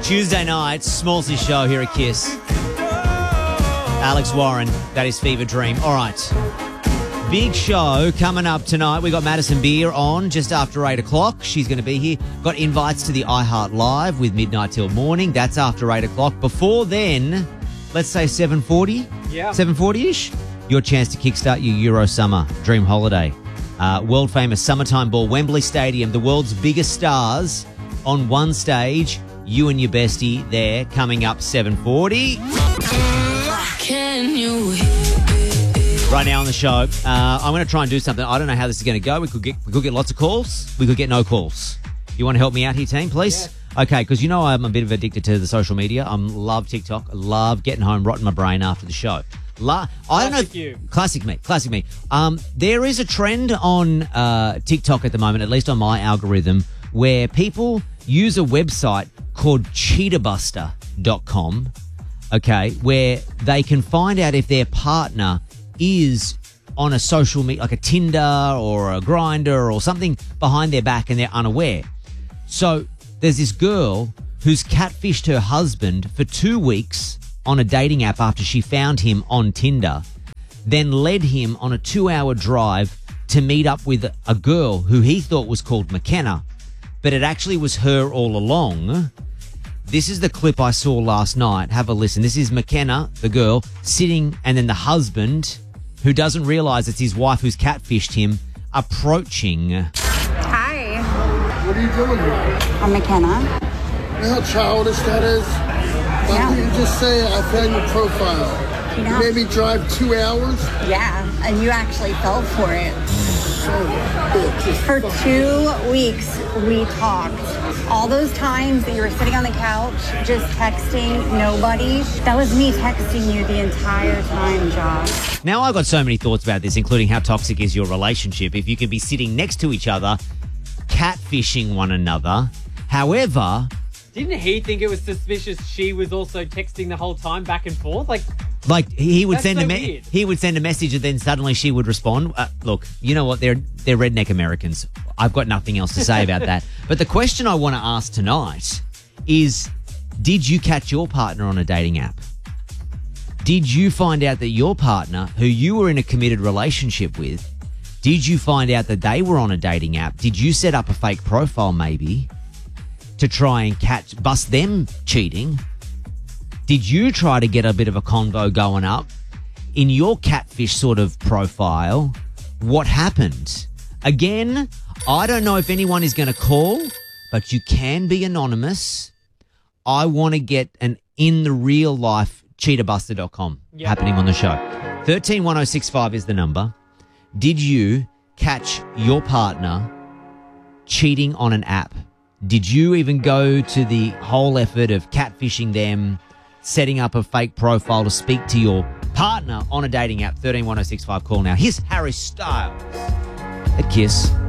Tuesday night, Smallsy show here at Kiss. Alex Warren, that is Fever Dream. All right. Big show coming up tonight. We got Madison Beer on just after 8 o'clock. She's going to be here. Got invites to the iHeart Live with Midnight Till Morning. That's after 8 o'clock. Before then, let's say 7:40? Yeah. 7:40-ish? Your chance to kickstart your Euro Summer Dream Holiday. World famous summertime ball, Wembley Stadium, the world's biggest stars on one stage. You and your bestie there coming up 7:40. Right now on the show, I'm going to try and do something. I don't know how this is going to go. We could get lots of calls. We could get no calls. You want to help me out here, team, please? Yeah. Okay, because you know I'm a bit of addicted to the social media. I love TikTok. I love getting home, rotting my brain after the show. I don't know. Classic me. There is a trend on TikTok at the moment, at least on my algorithm, where people use a website called cheaterbuster.com, okay, where they can find out if their partner is on a social media, like a Tinder or a Grindr or something behind their back and they're unaware. So there's this girl who's catfished her husband for 2 weeks on a dating app after she found him on Tinder, then led him on a 2-hour drive to meet up with a girl who he thought was called McKenna, but it actually was her all along. This is the clip I saw last night. Have a listen. This is McKenna, the girl, sitting, and then the husband, who doesn't realise it's his wife who's catfished him, approaching. Hi. What are you doing here? I'm McKenna. You know how childish that is? Why Yeah. don't you just say I found your profile? You know- You made me drive 2 hours? Yeah, and you actually fell for it. Son of a bitch. Just For fuck- 2 weeks, we talked. All those times that you were sitting on the couch, just texting nobody, that was me texting you the entire time, Josh. Now, I've got so many thoughts about this, including how toxic is your relationship if you can be sitting next to each other, catfishing one another. However, Didn't he think it was suspicious she was also texting the whole time back and forth? like he would That's send so a weird. he would send a message and then suddenly she would respond. Look, you know what? They're redneck Americans. I've got nothing else to say about that. But the question I want to ask tonight is, did you catch your partner on a dating app? Did you find out that your partner, who you were in a committed relationship with, did you find out that they were on a dating app? Did you set up a fake profile maybe to try and bust them cheating? Did you try to get a bit of a convo going up in your catfish sort of profile? What happened? Again, I don't know if anyone is going to call, but you can be anonymous. I want to get an in the real life cheaterbuster.com happening on the show. 131065 is the number. Did you catch your partner cheating on an app? Did you even go to the whole effort of catfishing them, setting up a fake profile to speak to your partner on a dating app? 131065, call now. Here's Harry Styles at Kiss.